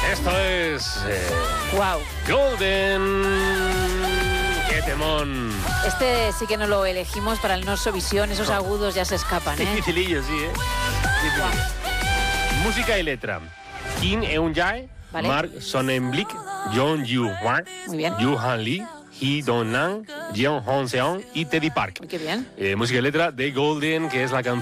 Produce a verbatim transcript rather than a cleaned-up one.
Esto es eh, Wow. Golden. ¡Qué temón! Este sí que no lo elegimos para el Norso Visión, esos agudos ya se escapan, ¿eh? Dificilillo, sí, ¿eh? Dificilillo. Música y letra. Kim Eun-jae, Vale. Mark Sonnenblick, John Yoo-hwan, Muy bien. Yoo-han Lee, Hee Dong-nam, Jeon Hong-seon y Teddy Park. Uy, qué bien. Eh, música y letra de Golden, que es la canción